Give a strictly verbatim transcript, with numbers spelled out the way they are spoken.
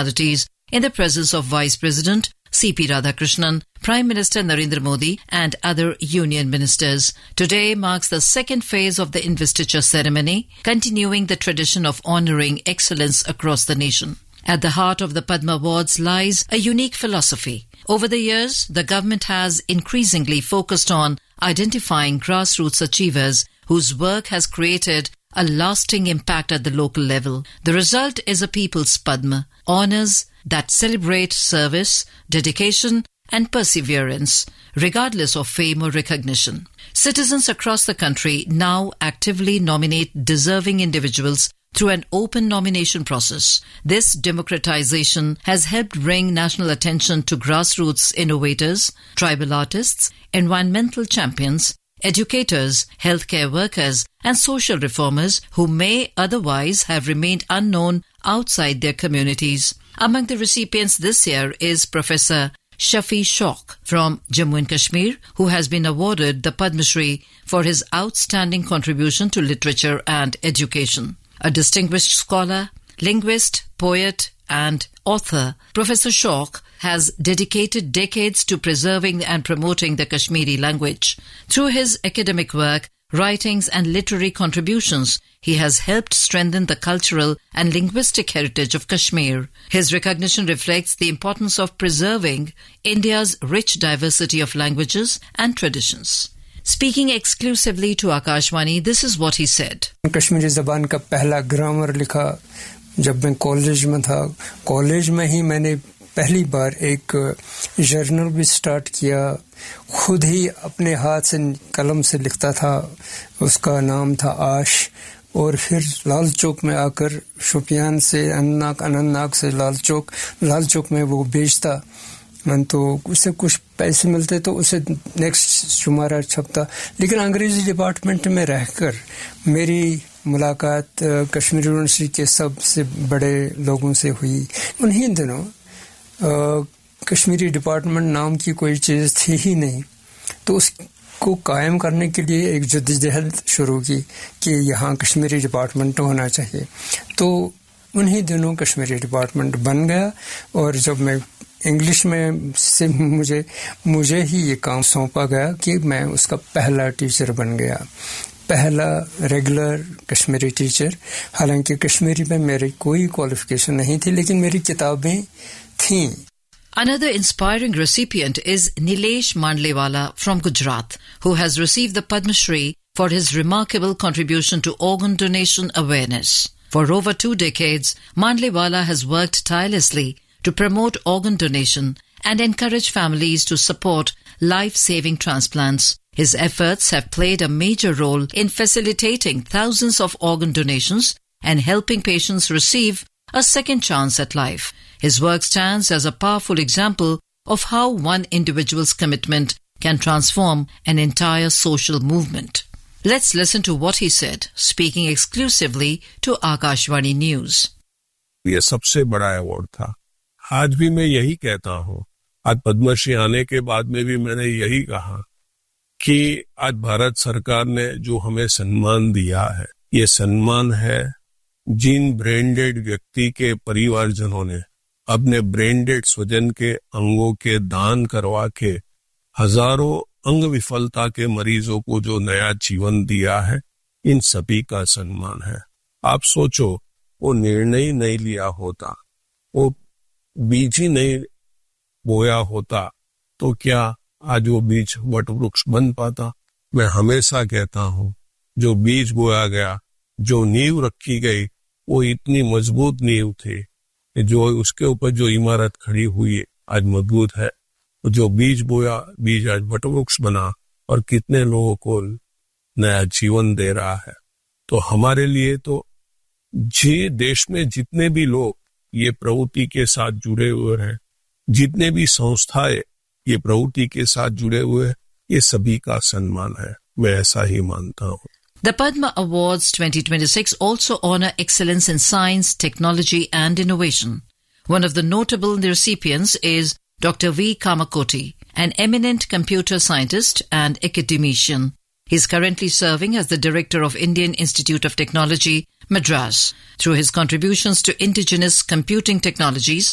personalities in the presence of Vice President C P Radhakrishnan, Prime Minister Narendra Modi and other union ministers. Today marks the second phase of the investiture ceremony, continuing the tradition of honouring excellence across the nation. At the heart of the Padma Awards lies a unique philosophy. Over the years, the government has increasingly focused on identifying grassroots achievers whose work has created a lasting impact at the local level. The result is a People's Padma, honours that celebrate service, dedication and perseverance, regardless of fame or recognition. Citizens across the country now actively nominate deserving individuals through an open nomination process. This democratization has helped bring national attention to grassroots innovators, tribal artists, environmental champions, educators, healthcare workers, and social reformers who may otherwise have remained unknown outside their communities. Among the recipients this year is Professor Shafi Shauk from Jammu and Kashmir, who has been awarded the Padma Shri for his outstanding contribution to literature and education. A distinguished scholar, linguist, poet, and author, Professor Shauk has dedicated decades to preserving and promoting the Kashmiri language. Through his academic work, writings and literary contributions, he has helped strengthen the cultural and linguistic heritage of Kashmir. His recognition reflects the importance of preserving India's rich diversity of languages and traditions. Speaking exclusively to Akashvani, this is what he said. Kashmiri ज़बान का पहला grammar लिखा जब मैं college में था. College में ही मैंने पहली बार एक जर्नल भी स्टार्ट किया. खुद ही अपने हाथ से कलम से लिखता था. उसका नाम था आश. और फिर लाल चौक में आकर शोपियान से अनंतनाग, अनंतनाग से लाल चौक, लाल चौक में वो बेचता. तो उससे कुछ पैसे मिलते तो उसे नेक्स्ट शुमारा छपता. लेकिन अंग्रेजी डिपार्टमेंट में रहकर मेरी मुलाकात कश्मीर यूनिवर्सिटी के सबसे बड़े लोगों से हुई. उन्हीं दिनों कश्मीरी डिपार्टमेंट नाम की कोई चीज़ थी ही नहीं. तो उसको कायम करने के लिए एक जद्दोजहद शुरू की कि यहाँ कश्मीरी डिपार्टमेंट होना चाहिए. तो उन्हीं दिनों कश्मीरी डिपार्टमेंट बन गया. और जब मैं इंग्लिश में से मुझे मुझे ही ये काम सौंपा गया कि मैं उसका पहला टीचर बन गया, पहला रेगुलर कश्मीरी टीचर. हालांकि कश्मीरी में मेरी कोई क्वालिफिकेशन नहीं थी, लेकिन मेरी किताबें थीं. Another inspiring recipient is Nilesh Mandlewala from Gujarat, who has received the Padma Shri for his remarkable contribution to organ donation awareness. For over two decades, Mandlewala has worked tirelessly to promote organ donation and encourage families to support life-saving transplants. His efforts have played a major role in facilitating thousands of organ donations and helping patients receive a second chance at life. His work stands as a powerful example of how one individual's commitment can transform an entire social movement. Let's listen to what he said, speaking exclusively to Akashvani News. ये सबसे बड़ा award था. आज भी मैं यही कहता हूँ. आज पद्मश्री आने के बाद में भी मैंने यही कहा कि आज भारत सरकार ने जो हमें सम्मान दिया है, ये सम्मान है जिन ब्रेन-डेड व्यक्ति के परिवारजनों ने अपने ब्रेन-डेड स्वजन के अंगों के दान करवा के हजारों अंग विफलता के मरीजों को जो नया जीवन दिया है, इन सभी का सम्मान है. आप सोचो, वो निर्णय नहीं लिया होता, वो बीज ही नहीं बोया होता, तो क्या आज वो बीज वट वृक्ष बन पाता? मैं हमेशा कहता हूँ, जो बीज बोया गया, जो नींव रखी गई, वो इतनी मजबूत नींव थी, जो उसके ऊपर जो इमारत खड़ी हुई आज मजबूत है. जो बीज बोया, बीज आज वट वृक्ष बना और कितने लोगों को नया जीवन दे रहा है. तो हमारे लिए तो जी देश में जितने भी लोग ये प्रवृत्ति के साथ जुड़े हुए हैं, जितने भी संस्थाएं ये प्रवृत्ति के साथ जुड़े हुए हैं, ये सभी का सम्मान है. मैं ऐसा ही मानता हूँ. The Padma Awards twenty twenty-six also honor excellence in science, technology and innovation. One of the notable recipients is Doctor V. Kamakoti, an eminent computer scientist and academician. He is currently serving as the Director of Indian Institute of Technology, Madras. Through his contributions to indigenous computing technologies,